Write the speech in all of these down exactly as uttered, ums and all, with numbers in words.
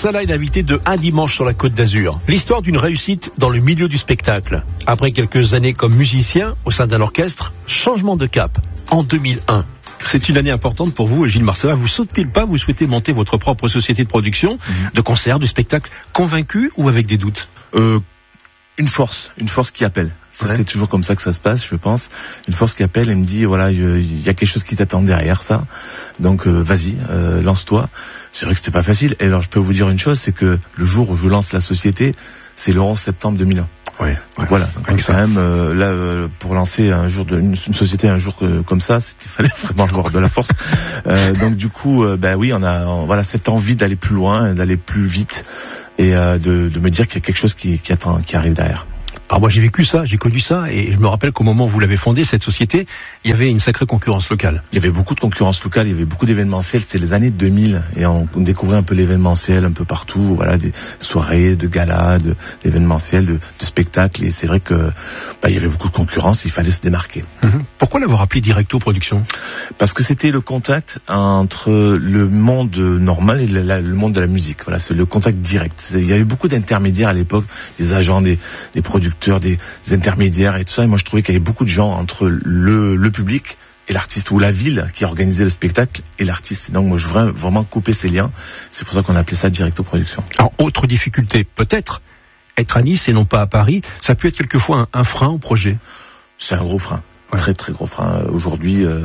Marsala est l'invité de Un dimanche sur la Côte d'Azur. L'histoire d'une réussite dans le milieu du spectacle. Après quelques années comme musicien au sein d'un orchestre, changement de cap en deux mille un. C'est une année importante pour vous, Gilles Marsala. Vous sautez le pas, vous souhaitez monter votre propre société de production, mmh. de concerts, de spectacles. Convaincu ou avec des doutes? euh, Une force, une force qui appelle. Ça, ouais. C'est toujours comme ça que ça se passe, je pense. Une force qui appelle et me dit, voilà, il y a quelque chose qui t'attend derrière ça. Donc euh, vas-y, euh, lance-toi. C'est vrai que c'était pas facile. Et alors je peux vous dire une chose, c'est que le jour où je lance la société, c'est le onze septembre deux mille un. Ouais, donc voilà, donc quand ça. même euh, là euh, pour lancer un jour de, une, une société un jour que, comme ça, il fallait vraiment avoir de la force. euh, donc du coup, euh, ben oui, on a on, voilà cette envie d'aller plus loin, d'aller plus vite et euh, de, de me dire qu'il y a quelque chose qui, qui attend, qui arrive derrière. Alors moi j'ai vécu ça, j'ai connu ça et je me rappelle qu'au moment où vous l'avez fondé, cette société, il y avait une sacrée concurrence locale. Il y avait beaucoup de concurrence locale, il y avait beaucoup d'événementiels, c'était les années deux mille et on, on découvrait un peu l'événementiel un peu partout, voilà, des soirées, de galas, de, d'événementiels, de, de spectacles et c'est vrai que bah, il y avait beaucoup de concurrence, il fallait se démarquer. Mmh. Pourquoi l'avoir appelé Directo Production? Parce que c'était le contact entre le monde normal et le, la, le monde de la musique, voilà, c'est le contact direct. Il y avait beaucoup d'intermédiaires à l'époque, des agents, des, des producteurs, des intermédiaires et tout ça, et moi je trouvais qu'il y avait beaucoup de gens entre le, le public et l'artiste, ou la ville qui organisait le spectacle et l'artiste. Et donc moi je voudrais vraiment couper ces liens, c'est pour ça qu'on a appelé ça Directo Production. Alors autre difficulté, peut-être, être à Nice et non pas à Paris, ça peut être quelquefois un, un frein au projet. C'est un gros frein, ouais. Très très gros frein. Aujourd'hui, euh,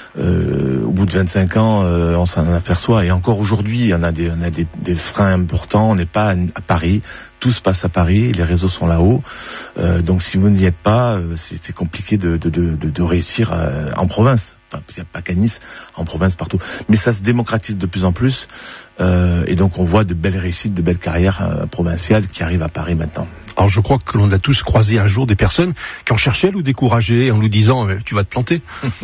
euh, au bout de vingt-cinq ans, euh, on s'en aperçoit, et encore aujourd'hui, on a des, on a des, des freins importants, on n'est pas à Paris, tout se passe à Paris, les réseaux sont là-haut, euh, donc si vous n'y êtes pas, c'est, c'est compliqué de, de, de, de réussir euh, en province. Enfin, il n'y a pas qu'à Nice, en province, partout. Mais ça se démocratise de plus en plus, euh, et donc on voit de belles réussites, de belles carrières euh, provinciales qui arrivent à Paris maintenant. Alors je crois que l'on a tous croisé un jour des personnes qui ont cherché à nous décourager en nous disant « tu vas te planter ».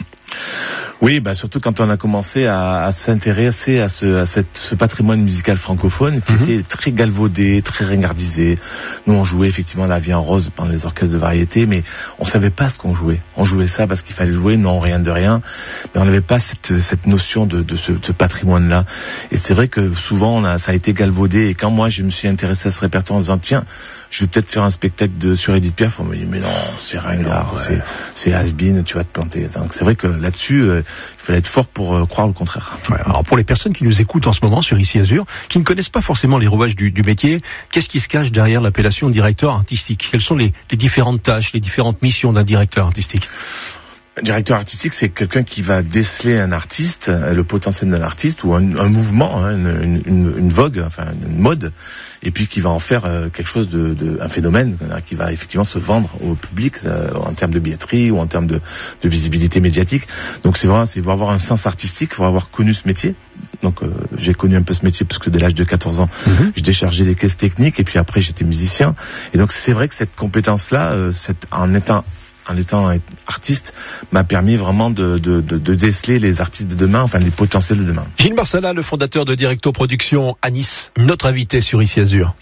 Oui, bah surtout quand on a commencé à, à s'intéresser à ce, à cette, ce patrimoine musical francophone qui mmh. était très galvaudé, très ringardisé. Nous, on jouait effectivement La Vie en Rose pendant les orchestres de variété, mais on savait pas ce qu'on jouait. On jouait ça parce qu'il fallait jouer, non, rien de rien. Mais on n'avait pas cette, cette notion de, de, ce, de ce patrimoine-là. Et c'est vrai que souvent, on a, ça a été galvaudé. Et quand moi, je me suis intéressé à ce répertoire en disant, tiens, je vais peut-être faire un spectacle de, sur Edith Piaf, on me dit, mais non, c'est ringard, ouais. c'est, c'est has-been, tu vas te planter. Donc c'est vrai que là-dessus, euh, il fallait être fort pour euh, croire le contraire. Ouais, alors pour les personnes qui nous écoutent en ce moment sur Ici Azur, qui ne connaissent pas forcément les rouages du, du métier, qu'est-ce qui se cache derrière l'appellation directeur artistique? Quelles sont les, les différentes tâches, les différentes missions d'un directeur artistique? Un directeur artistique, c'est quelqu'un qui va déceler un artiste, le potentiel d'un artiste, ou un, un mouvement, hein, une, une, une vogue, enfin une mode, et puis qui va en faire euh, quelque chose de, de, un phénomène, qui va effectivement se vendre au public euh, en termes de billetterie ou en termes de, de visibilité médiatique. Donc c'est vrai, c'est il faut avoir un sens artistique, il faut avoir connu ce métier. Donc euh, j'ai connu un peu ce métier parce que dès l'âge de quatorze ans, mm-hmm. je déchargeais des caisses techniques, et puis après j'étais musicien. Et donc c'est vrai que cette compétence-là, euh, cette, en étant en étant artiste, m'a permis vraiment de, de, de, de déceler les artistes de demain, enfin les potentiels de demain. Gilles Marsala, le fondateur de Directo Production à Nice, notre invité sur Ici Azur.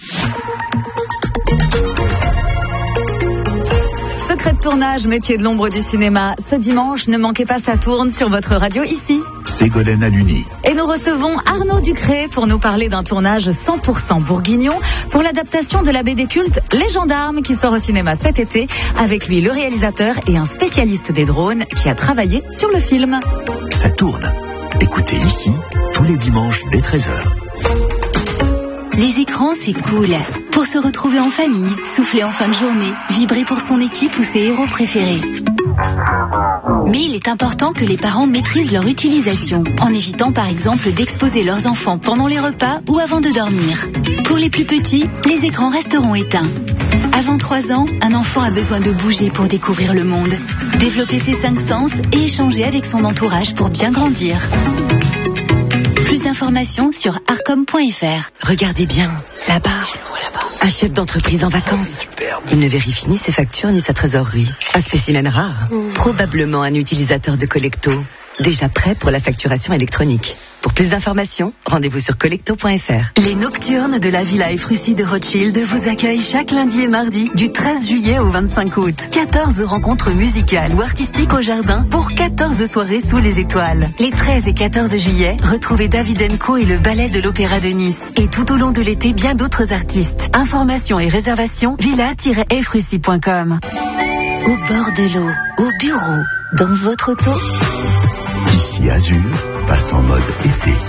Secret de tournage, métier de l'ombre du cinéma. Ce dimanche, ne manquez pas, ça tourne sur votre radio ici. Ségolène Aluni. Et nous recevons Arnaud Ducré pour nous parler d'un tournage cent pour cent bourguignon pour l'adaptation de la B D culte Les Gendarmes qui sort au cinéma cet été. Avec lui, le réalisateur et un spécialiste des drones qui a travaillé sur le film. Ça tourne. Écoutez ici, tous les dimanches dès treize heures. Les écrans, c'est cool. Pour se retrouver en famille, souffler en fin de journée, vibrer pour son équipe ou ses héros préférés. Mais il est important que les parents maîtrisent leur utilisation, en évitant par exemple d'exposer leurs enfants pendant les repas ou avant de dormir. Pour les plus petits, les écrans resteront éteints. Avant trois ans, un enfant a besoin de bouger pour découvrir le monde, développer ses cinq sens et échanger avec son entourage pour bien grandir. Plus d'informations sur arcom point f r. Regardez bien, là-bas, un chef d'entreprise en vacances. Il ne vérifie ni ses factures ni sa trésorerie. Un spécimen rare. Mmh. Probablement un utilisateur de Collecto. déjà prêt pour la facturation électronique. Pour plus d'informations, rendez-vous sur collecto point f r. Les Nocturnes de la Villa Efrussi de Rothschild vous accueillent chaque lundi et mardi du treize juillet au vingt-cinq août. quatorze rencontres musicales ou artistiques au jardin pour quatorze soirées sous les étoiles. Les treize et quatorze juillet, retrouvez David Enco et le ballet de l'Opéra de Nice. Et tout au long de l'été, bien d'autres artistes. Informations et réservations, villa tiret efrussi point com. Au bord de l'eau, au bureau, dans votre auto. Ici Azur passe en mode été.